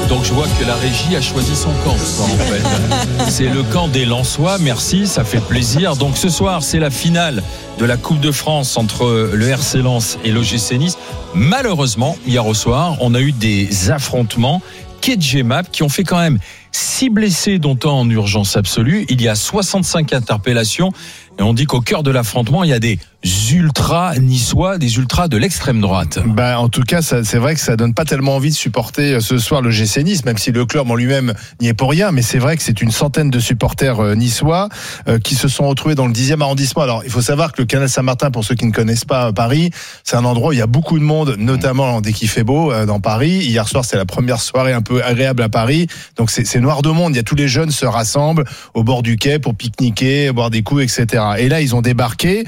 Donc je vois que la régie a choisi son camp ce soir, en fait. C'est le camp des Lensois, merci, ça fait plaisir. Donc ce soir, c'est la finale de la Coupe de France entre le RC Lens et l'OGC Nice. Malheureusement, hier au soir, on a eu des affrontements Kedjemap qui ont fait quand même 6 blessés, dont un en urgence absolue. Il y a 65 interpellations et on dit qu'au cœur de l'affrontement, il y a des ultras niçois, des ultras de l'extrême droite. En tout cas, c'est vrai que ça donne pas tellement envie de supporter ce soir le GC Nice, même si le club en lui-même n'y est pour rien. Mais c'est vrai que c'est une centaine de supporters niçois qui se sont retrouvés dans le 10e arrondissement. Alors, il faut savoir que le canal Saint-Martin, pour ceux qui ne connaissent pas Paris, c'est un endroit où il y a beaucoup de monde, notamment dès qu'il fait beau dans Paris. Hier soir, c'est la première soirée un peu agréable à Paris. Donc, c'est noir de monde. Il y a tous les jeunes se rassemblent au bord du quai pour pique-niquer, boire des coups, etc. Et là, ils ont débarqué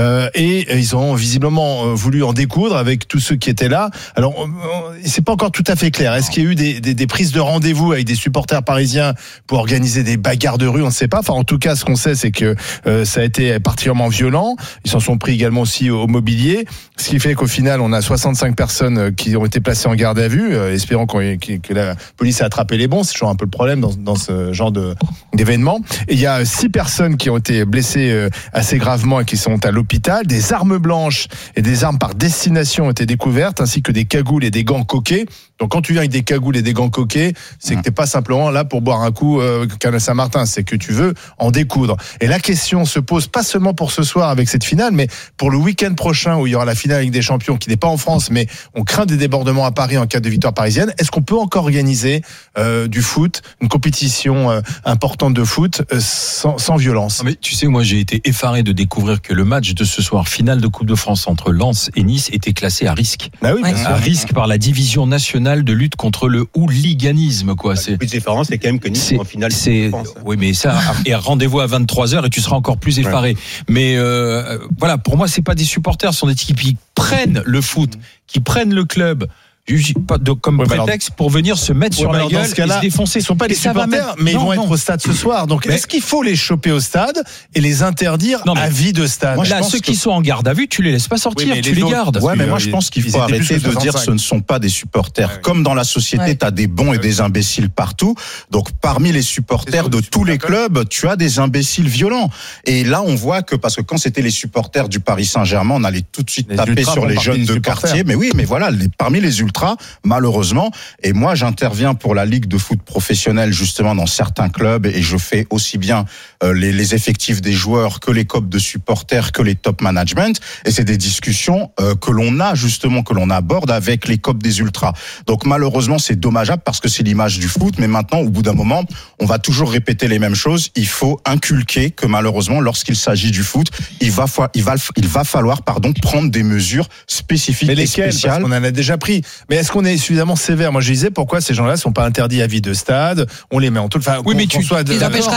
et ils ont visiblement voulu en découdre avec tous ceux qui étaient là. Alors, c'est pas encore tout à fait clair. Est-ce qu'il y a eu des prises de rendez-vous avec des supporters parisiens pour organiser des bagarres de rue? On ne sait pas. Enfin, en tout cas, ce qu'on sait, c'est que ça a été particulièrement violent. Ils s'en sont pris également aussi au mobilier. Ce qui fait qu'au final, on a 65 personnes qui ont été placées en garde à vue, espérant que la police a attrapé les bons. C'est toujours un peu le problème dans ce genre d'événement. Et il y a 6 personnes qui ont été blessées assez gravement et qui sont à l'hôpital. Des armes blanches et des armes par destination ont été découvertes, ainsi que des cagoules et des gants coquets. Donc quand tu viens avec des cagoules et des gants coquets, c'est que t'es pas simplement là pour boire un coup canal Saint-Martin, c'est que tu veux en découdre. Et la question se pose pas seulement pour ce soir avec cette finale, mais pour le week-end prochain où il y aura la finale Ligue des Champions, qui n'est pas en France, mais on craint des débordements à Paris en cas de victoire parisienne. Est-ce qu'on peut encore organiser du foot, une compétition importante de foot sans violence? Mais tu sais, moi j'ai été effaré de découvrir que le match de ce soir, finale de Coupe de France entre Lens et Nice, était classé à risque. Ah oui, à risque par la division nationale de lutte contre le hooliganisme, quoi. La plus différence, c'est quand même que Nice est en finale. Oui, mais ça, et rendez-vous à 23h et tu seras encore plus effaré. Ouais. Mais voilà, pour moi, c'est pas des supporters, ce sont des équipes qui prennent le foot, qui prennent le club comme prétexte pour venir se mettre sur la gueule et se défoncer. Ils ne sont pas des supporters, mais ils vont être au stade ce soir. Donc, est-ce qu'il faut les choper au stade et les interdire à vie de stade? Moi, là, ceux qui sont en garde à vue, tu les laisses pas sortir, tu les gardes. Ouais, mais moi, je pense qu'il faut arrêter de dire ce ne sont pas des supporters. Comme dans la société, tu as des bons et des imbéciles partout. Donc, parmi les supporters de tous les clubs, tu as des imbéciles violents. Et là, on voit que, parce que quand c'était les supporters du Paris Saint-Germain, on allait tout de suite taper sur les jeunes de quartier. Mais oui, mais voilà, parmi les ultras, malheureusement, et moi j'interviens pour la Ligue de foot professionnelle justement dans certains clubs et je fais aussi bien les effectifs des joueurs que les COP de supporters que les top management et c'est des discussions que l'on a justement, que l'on aborde avec les COP des ultras. Donc malheureusement c'est dommageable parce que c'est l'image du foot, mais maintenant au bout d'un moment on va toujours répéter les mêmes choses. Il faut inculquer que malheureusement lorsqu'il s'agit du foot, il va falloir prendre des mesures spécifiques et spéciales. Parce qu'on en a déjà pris. Mais est-ce qu'on est suffisamment sévère? Moi, je disais, pourquoi ces gens-là sont pas interdits à vie de stade? On les met en tout. Enfin, oui, mais tu les empêcheras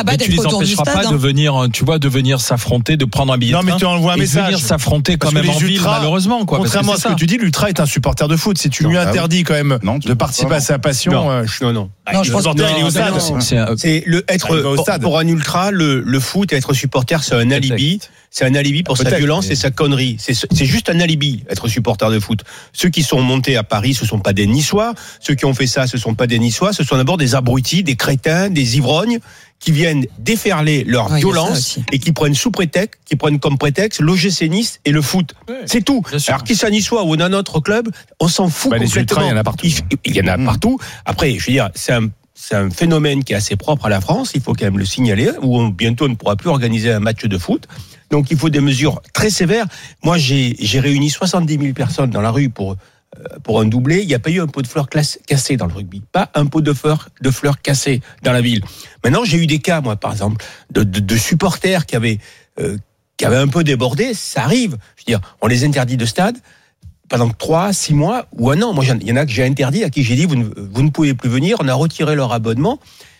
pas de venir, tu vois, de venir s'affronter, de prendre un billet. Non, mais tu envoies un message. De venir s'affronter quand même en ville, malheureusement, quoi. Contrairement à ce que tu dis, l'ultra est un supporter de foot. Si tu lui interdis quand même de participer à sa passion, non. Je pense qu'il est au stade. C'est être pour un ultra, le foot et être supporter, c'est un alibi. C'est un alibi pour sa violence et sa connerie. C'est juste un alibi, être supporter de foot. Ceux qui sont montés à Paris, ce sont pas des Niçois. Ceux qui ont fait ça, ce sont pas des Niçois. Ce sont d'abord des abrutis, des crétins, des ivrognes qui viennent déferler leur violence et qui prennent comme prétexte l'OGC Nice et le foot. Ouais, c'est tout. Alors qu'ils soient Niçois ou d'un autre club, on s'en fout complètement. Les ultras, il y en a partout. Il y en a partout. Après, je veux dire, c'est un phénomène qui est assez propre à la France. Il faut quand même le signaler. Où bientôt on ne pourra plus organiser un match de foot. Donc il faut des mesures très sévères. Moi, j'ai réuni 70 000 personnes dans la rue pour un doublé. Il n'y a pas eu un pot de fleurs cassé dans le rugby. Pas un pot de fleurs cassé dans la ville. Maintenant, j'ai eu des cas, moi, par exemple, de supporters qui avaient un peu débordé. Ça arrive. Je veux dire, on les interdit de stade pendant 3, 6 mois ou un an. Moi, il y en a que j'ai interdit, à qui j'ai dit, vous ne pouvez plus venir. On a retiré leur abonnement.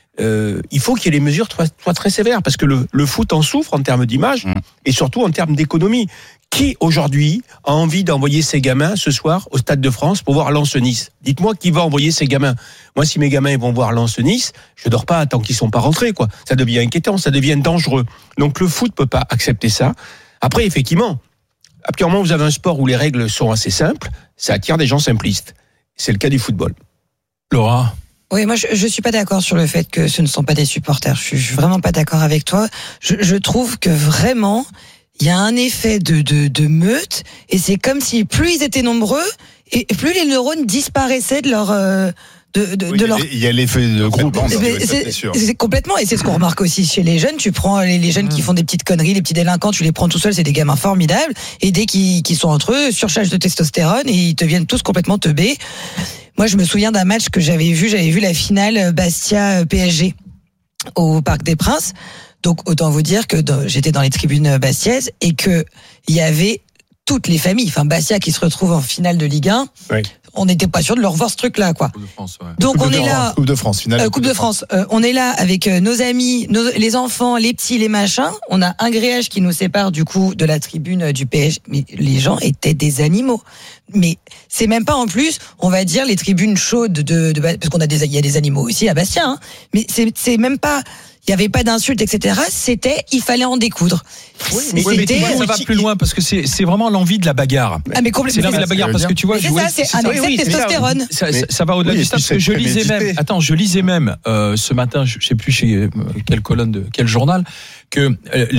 Il faut que les mesures soient très sévères parce que le foot en souffre en termes d'image et surtout en termes d'économie. Qui aujourd'hui a envie d'envoyer ses gamins ce soir au Stade de France pour voir Lens-Nice? Dites-moi qui va envoyer ses gamins. Moi, si mes gamins ils vont voir Lens-Nice, je dors pas tant qu'ils sont pas rentrés, quoi. Ça devient inquiétant, ça devient dangereux. Donc le foot peut pas accepter ça. Après, effectivement, actuellement vous avez un sport où les règles sont assez simples, ça attire des gens simplistes. C'est le cas du football. Laura, Oui, moi je suis pas d'accord sur le fait que ce ne sont pas des supporters. Je suis vraiment pas d'accord avec toi. Je trouve que vraiment il y a un effet de meute et c'est comme si plus ils étaient nombreux et plus les neurones disparaissaient de leur leur. Il y a l'effet de groupe. C'est complètement, et c'est ce qu'on remarque aussi chez les jeunes. Tu prends les jeunes qui font des petites conneries, les petits délinquants, tu les prends tout seuls, c'est des gamins formidables. Et dès qu'ils sont entre eux, surcharge de testostérone et ils deviennent tous complètement teubés. Moi, je me souviens d'un match que j'avais vu la finale Bastia-PSG au Parc des Princes. Donc, autant vous dire que j'étais dans les tribunes bastiaises et que il y avait toutes les familles. Enfin, Bastia qui se retrouve en finale de Ligue 1. Oui. On n'était pas sûr de leur voir ce truc-là, quoi. Coupe de France, ouais. Donc on est là. Coupe de France, finale. Coupe de France. On est là avec nos amis, les enfants, les petits, les machins. On a un grillage qui nous sépare du coup de la tribune du PSG. Mais les gens étaient des animaux. Mais c'est même pas en plus, on va dire les tribunes chaudes parce qu'on il y a des animaux aussi à Bastia. Hein. Mais c'est même pas. Il n'y avait pas d'insultes, etc. Il fallait en découdre. Oui, mais ça va plus loin parce que c'est vraiment l'envie de la bagarre. Ah, mais complètement. C'est l'envie de la bagarre parce que tu vois, c'est un excès de testostérone. Ça va au-delà du stade parce que je lisais même ce matin, je sais plus chez quelle colonne de quel journal, que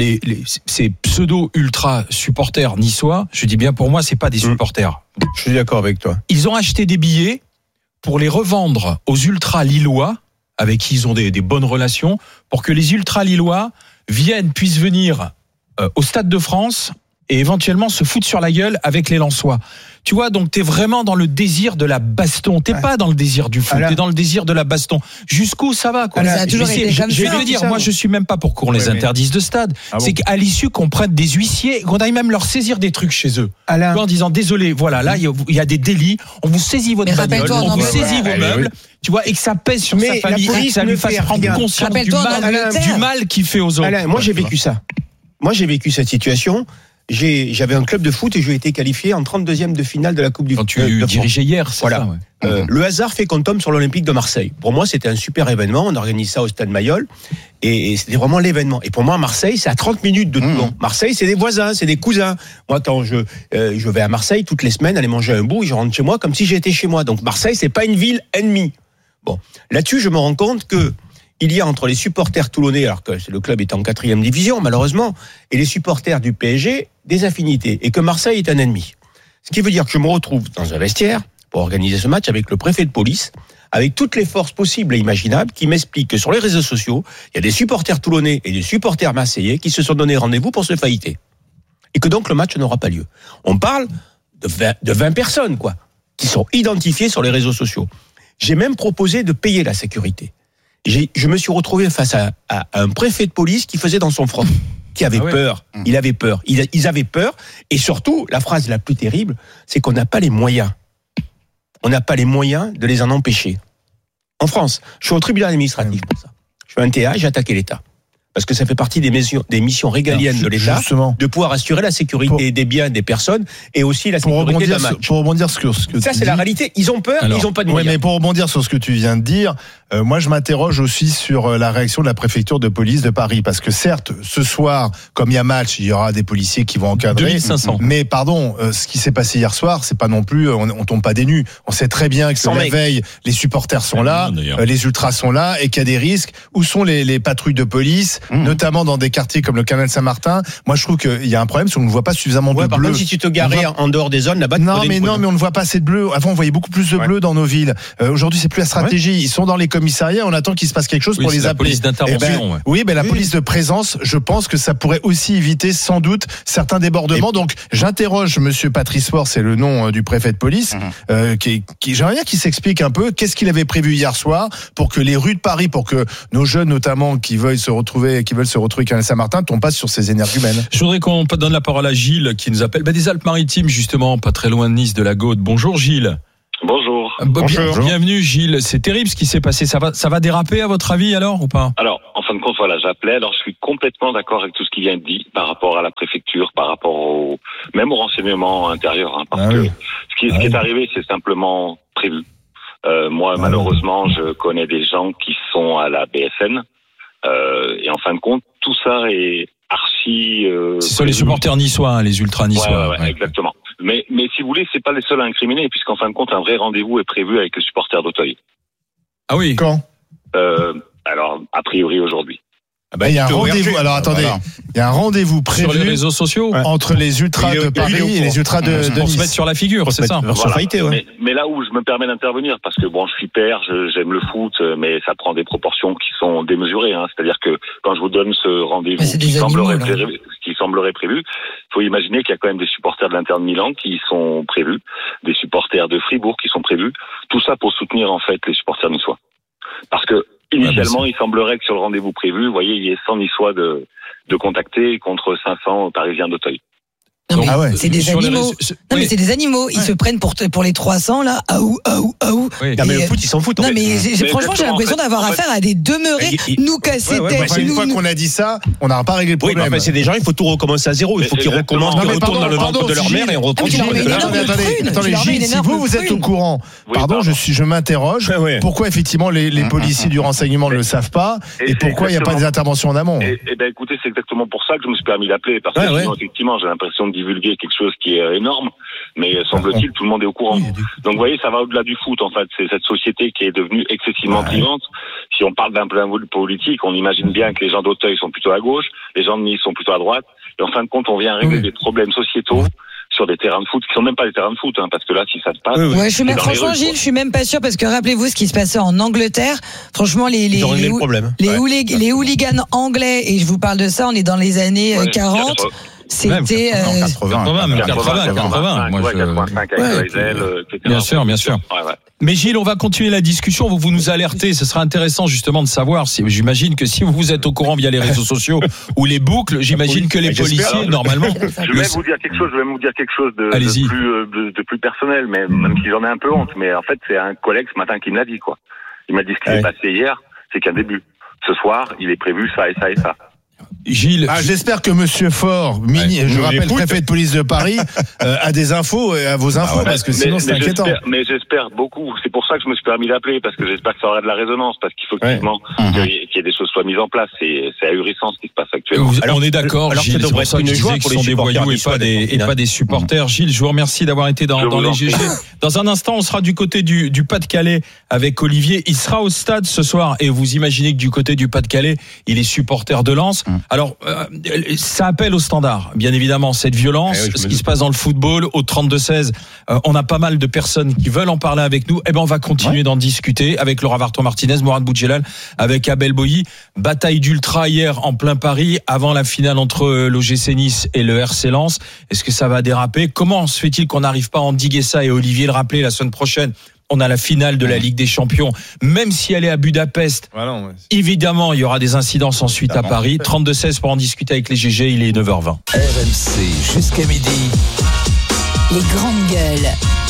ces pseudo-ultra supporters niçois, je dis bien pour moi, c'est pas des supporters. Je suis d'accord avec toi. Ils ont acheté des billets pour les revendre aux ultras lillois, avec qui ils ont des bonnes relations, pour que les ultra-lillois puissent venir au Stade de France et éventuellement se foutre sur la gueule avec les Lensois. Tu vois, donc t'es vraiment dans le désir de la baston. T'es pas dans le désir du foot, t'es dans le désir de la baston. Jusqu'où ça va, quoi. Ça a toujours été comme je vais te dire, moi je suis même pas pour qu'on les interdise de stade. C'est qu'à l'issue qu'on prenne des huissiers, qu'on aille même leur saisir des trucs chez eux. En disant, désolé, voilà, là il y a des délits, on vous saisit votre bagnole, on vous saisit vos meubles. Tu vois, et que ça pèse sur sa famille, et que ça lui fasse prendre conscience du mal qu'il fait aux autres. Alain, moi j'ai vécu ça. Moi j'ai vécu cette situation. J'avais un club de foot et j'ai été qualifié en 32e de finale de la Coupe du Monde. Quand tu dirigeais hier, c'est ça. Ouais. Le hasard fait qu'on tombe sur l'Olympique de Marseille. Pour moi, c'était un super événement. On organise ça au Stade Mayol et c'était vraiment l'événement. Et pour moi, Marseille, c'est à 30 minutes de Toulon. Marseille, c'est des voisins, c'est des cousins. Moi, quand je vais à Marseille toutes les semaines, aller manger un bout et je rentre chez moi comme si j'étais chez moi. Donc Marseille, c'est pas une ville ennemie. Bon, là-dessus, je me rends compte que il y a entre les supporters toulonnais, alors que le club est en 4e division, malheureusement, et les supporters du PSG, des affinités, et que Marseille est un ennemi. Ce qui veut dire que je me retrouve dans un vestiaire pour organiser ce match avec le préfet de police, avec toutes les forces possibles et imaginables, qui m'expliquent que sur les réseaux sociaux, il y a des supporters toulonnais et des supporters marseillais qui se sont donné rendez-vous pour se failliter. Et que donc le match n'aura pas lieu. On parle de 20 personnes, quoi, qui sont identifiées sur les réseaux sociaux. J'ai même proposé de payer la sécurité. Je me suis retrouvé face à un préfet de police qui faisait dans son froc, qui avait peur. Il avait peur. Ils avaient peur. Et surtout, la phrase la plus terrible, c'est qu'on n'a pas les moyens. On n'a pas les moyens de les en empêcher. En France, je suis au tribunal administratif pour ça. Je fais un TA et j'ai attaqué l'État. Parce que ça fait partie des missions régaliennes de l'État, de pouvoir assurer la sécurité des biens des personnes et aussi la sécurité d'un match. Pour rebondir sur ce que ça, c'est la réalité. Ils ont peur, ils n'ont pas de moyens. Oui, mais pour rebondir sur ce que tu viens de dire, moi je m'interroge aussi sur la réaction de la préfecture de police de Paris. Parce que certes, ce soir, comme il y a match, il y aura des policiers qui vont encadrer. 2500. Mais pardon, ce qui s'est passé hier soir, c'est pas non plus, on tombe pas des nues. On sait très bien que la veille, les supporters sont là, les ultras sont là, et qu'il y a des risques. Où sont les patrouilles de police, notamment dans des quartiers comme le Canal Saint-Martin? Moi je trouve qu'il y a un problème, c'est qu'on ne voit pas suffisamment de bleu. Par contre, si tu te garais en dehors des zones, là-bas, non, mais on ne voit pas assez de bleu. Avant, on voyait beaucoup plus de bleu dans nos villes. Aujourd'hui, c'est plus la stratégie. Ils sont dans les commissariats, on attend qu'il se passe quelque chose pour les appeler. La police d'intervention. La police de présence, je pense que ça pourrait aussi éviter sans doute certains débordements. Donc, j'interroge monsieur Patrice Faure, c'est le nom du préfet de police, j'aimerais bien qu'il s'explique un peu qu'est-ce qu'il avait prévu hier soir pour que les rues de Paris, pour que nos jeunes notamment qui veulent se retrouver Canal Saint-Martin, tombent pas sur ces énergumènes. Je voudrais qu'on donne la parole à Gilles qui nous appelle des Alpes-Maritimes justement, pas très loin de Nice, de la Gaude. Bonjour Gilles. Bonjour. Bienvenue Gilles. C'est terrible ce qui s'est passé. Ça va déraper à votre avis alors ou pas? Alors, en fin de compte, voilà, j'appelais. Alors, je suis complètement d'accord avec tout ce qui vient de dire par rapport à la préfecture, par rapport même au renseignement intérieur. Parce que ce qui est arrivé, c'est simplement prévu. Moi, malheureusement, je connais des gens qui sont à la BSN. Et en fin de compte, tout ça est archi. Ce sont les supporters niçois, les ultras niçois. Ouais, exactement. Mais si vous voulez, c'est pas les seuls à incriminer, puisqu'en fin de compte, un vrai rendez-vous est prévu avec les supporters d'Auteuil. Ah oui. Quand? Alors, a priori aujourd'hui. Il y a un rendez-vous. Alors attendez, il y a un rendez-vous prévu sur les réseaux sociaux entre les ultras de Paris et les ultras de Nice. Pour se mettre sur la figure, c'est ça. Voilà. Mais là où je me permets d'intervenir, parce que bon, je suis père, j'aime le foot, mais ça prend des proportions qui sont démesurées. C'est-à-dire que quand je vous donne ce rendez-vous qui semblerait prévu, il faut imaginer qu'il y a quand même des supporters de l'Inter de Milan qui sont prévus, des supporters de Fribourg qui sont prévus. Tout ça pour soutenir en fait les supporters niçois. Parce que initialement, il semblerait que sur le rendez-vous prévu, vous voyez, il y ait 100 Niçois de contacter contre 500 Parisiens d'Auteuil. Non, mais c'est des animaux. Non, mais c'est des animaux. Ils se prennent pour les 300, là. Oui. Non, mais le foot, ils s'en foutent. Non, mais franchement, j'ai l'impression d'avoir affaire à des demeurés nous casser tête. Une fois qu'on a dit ça, on n'aura pas réglé le problème. Oui, mais c'est des gens, il faut tout recommencer à zéro. Il faut qu'ils recommencent, qu'ils retournent dans le ventre de leur mère et on reprend. Attendez, Gilles, si vous êtes au courant, pardon, je m'interroge. Pourquoi effectivement les policiers du renseignement ne le savent pas et pourquoi il n'y a pas des interventions en amont? Eh ben, écoutez, c'est exactement pour ça que je me suis permis d'appeler, parce que sinon, effectivement, j'ai l'impression de divulguer quelque chose qui est énorme, mais semble-t-il tout le monde est au courant. Donc vous voyez, ça va au-delà du foot en fait. C'est cette société qui est devenue excessivement clivante. Si on parle d'un point de vue politique, on imagine bien que les gens d'Auteuil sont plutôt à gauche, les gens de Nice sont plutôt à droite, et en fin de compte on vient régler des problèmes sociétaux sur des terrains de foot qui sont même pas des terrains de foot, parce que là, si ça se passe. Franchement, Gilles, je suis même pas sûr, parce que rappelez-vous ce qui se passait en Angleterre. Franchement, les hooligans anglais, et je vous parle de ça, on est dans les années 40. C'était 80. Moi, 85 avec Loisel, etc. Bien sûr. Mais Gilles, on va continuer la discussion. Vous nous alertez. Ce sera intéressant justement de savoir. J'imagine que si vous êtes au courant via les réseaux sociaux ou les boucles, j'imagine que les policiers, normalement. Je vais vous dire quelque chose de plus personnel, mais même si j'en ai un peu honte. Mais en fait, c'est un collègue ce matin qui me l'a dit, quoi. Il m'a dit ce qui s'est passé hier, c'est qu'un début. Ce soir, il est prévu ça et ça et ça. Gilles, j'espère que Monsieur Faure, je rappelle préfet de police de Paris, a des infos, à vos infos, parce que sinon c'est inquiétant. Mais j'espère beaucoup. C'est pour ça que je me suis permis d'appeler, parce que j'espère que ça aura de la résonance, parce qu'il faut effectivement qu'il y ait des choses soient mises en place. C'est ahurissant ce qui se passe actuellement. On est d'accord, Gilles. C'est pour ça que je disais qu'ils sont des voyous et pas des supporters. Gilles, je vous remercie d'avoir été dans les GG. Dans un instant, on sera du côté du Pas-de-Calais avec Olivier. Il sera au stade ce soir, et vous imaginez que du côté du Pas-de-Calais, il est supporter de Lens. Alors, ça appelle au standard, bien évidemment, cette violence, ce qui se passe dans le football au 32-16. On a pas mal de personnes qui veulent en parler avec nous. On va continuer d'en discuter avec Laura Varton-Martinez, Mourad Boudjelal, avec Abel Boilly. Bataille d'ultra hier en plein Paris, avant la finale entre l'OGC Nice et le RC Lens. Est-ce que ça va déraper? Comment se fait-il qu'on n'arrive pas à endiguer ça? Et Olivier le rappelait, la semaine prochaine, on a la finale de la Ligue des Champions, même si elle est à Budapest. Évidemment, il y aura des incidences ensuite à Paris. 32-16 pour en discuter avec les GG, il est 9h20. RMC jusqu'à midi. Les grandes gueules.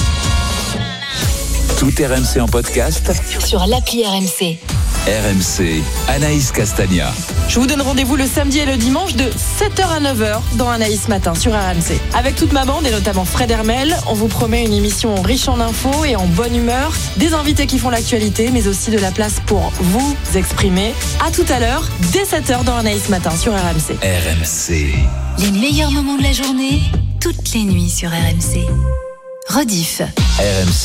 Tout RMC en podcast sur l'appli RMC. RMC, Anaïs Castagna. Je vous donne rendez-vous le samedi et le dimanche de 7h à 9h dans Anaïs Matin sur RMC. Avec toute ma bande et notamment Fred Hermel, on vous promet une émission riche en infos et en bonne humeur, des invités qui font l'actualité, mais aussi de la place pour vous exprimer. À tout à l'heure, dès 7h dans Anaïs Matin sur RMC. RMC. Les meilleurs moments de la journée, toutes les nuits sur RMC. Rediff. RMC.